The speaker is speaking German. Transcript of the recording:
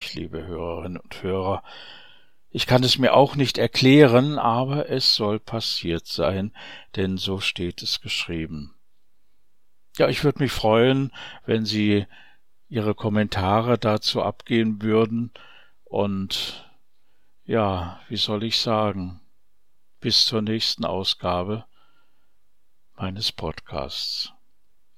nicht, liebe Hörerinnen und Hörer. Ich kann es mir auch nicht erklären, aber es soll passiert sein, denn so steht es geschrieben. Ja, ich würde mich freuen, wenn Sie Ihre Kommentare dazu abgeben würden und ja, wie soll ich sagen, bis zur nächsten Ausgabe meines Podcasts.